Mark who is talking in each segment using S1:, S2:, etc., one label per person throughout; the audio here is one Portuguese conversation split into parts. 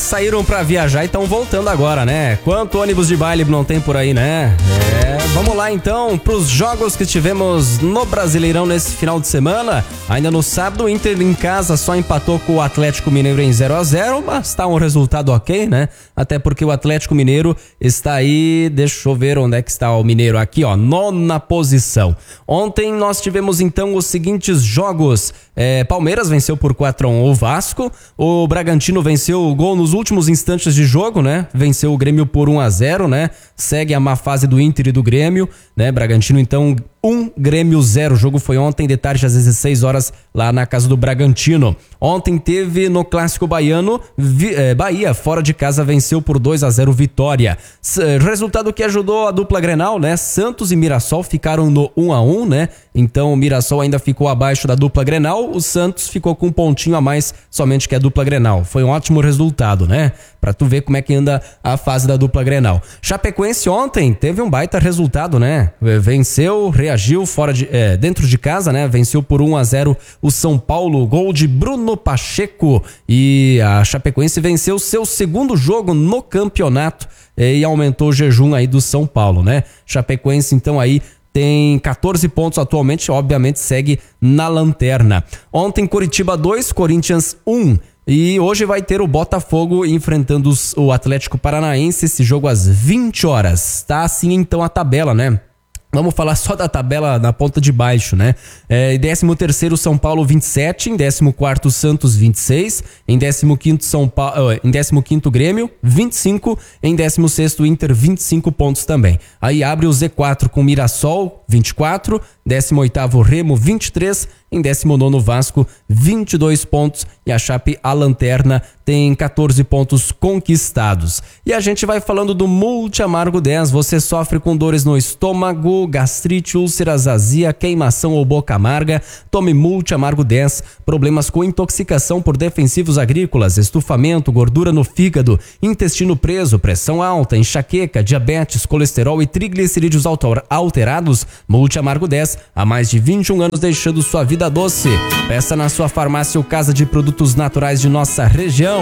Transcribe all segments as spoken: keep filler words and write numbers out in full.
S1: saíram pra viajar e estão voltando agora, né? Quanto ônibus de baile não tem por aí, né? É, vamos lá então pros jogos que tivemos no Brasileirão nesse final de semana. Ainda no sábado, o Inter em casa só empatou com o Atlético Mineiro em zero a zero, mas tá um resultado ok, né? Até porque o Atlético Mineiro está aí, deixa eu ver onde é que está o Mineiro, aqui ó, nona posição. Ontem nós tivemos então os seguintes jogos. É, Palmeiras venceu por quatro a um o Vasco, o Bragantino venceu o gol nos últimos instantes de jogo, né? Venceu o Grêmio por um a zero, né? Segue a má fase do Inter e do Grêmio, né? Bragantino então um, Grêmio zero. O jogo foi ontem de tarde às dezesseis horas lá na casa do Bragantino. Ontem teve no Clássico Baiano, vi, eh, Bahia fora de casa venceu por dois a zero Vitória. S- resultado que ajudou a dupla Grenal, né? Santos e Mirassol ficaram no um a um, né? Então o Mirassol ainda ficou abaixo da dupla Grenal, o Santos ficou com um pontinho a mais somente que a dupla Grenal. Foi um ótimo resultado, né? Pra tu ver como é que anda a fase da dupla Grenal. Chapecoense ontem teve um baita resultado, né? Venceu, reagiu fora de, é, dentro de casa, né? Venceu por um a zero o São Paulo, gol de Bruno Pacheco, e a Chapecoense venceu seu segundo jogo no campeonato é, e aumentou o jejum aí do São Paulo, né? Chapecoense então aí tem quatorze pontos atualmente, obviamente segue na lanterna. Ontem Curitiba dois, Corinthians um. E hoje vai ter o Botafogo enfrentando os, o Atlético Paranaense, esse jogo às vinte horas. Tá assim então a tabela, né? Vamos falar só da tabela na ponta de baixo, né? É, em décimo terceiro São Paulo vinte e sete, em décimo quarto Santos vinte e seis, em décimo quinto São Paulo, em décimo quinto Grêmio vinte e cinco, em décimo sexto Inter vinte e cinco pontos também. Aí abre o Z quatro com Mirassol vinte e quatro, décimo oitavo Remo vinte e três, em décimo nono Vasco vinte e dois pontos e a Chape, a lanterna, tem quatorze pontos conquistados. E a gente vai falando do Multi Amargo dez. Você sofre com dores no estômago, gastrite, úlceras, azia, queimação ou boca amarga? Tome Multi Amargo dez. Problemas com intoxicação por defensivos agrícolas, estufamento, gordura no fígado, intestino preso, pressão alta, enxaqueca, diabetes, colesterol e triglicerídeos alterados? Multi Amargo dez, há mais de vinte e um anos deixando sua vida doce. Peça na sua farmácia ou casa de produtos naturais de nossa região.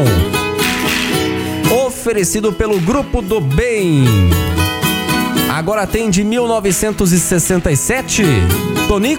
S1: Oferecido pelo Grupo do Bem. Agora tem de mil novecentos e sessenta e sete, Tonico.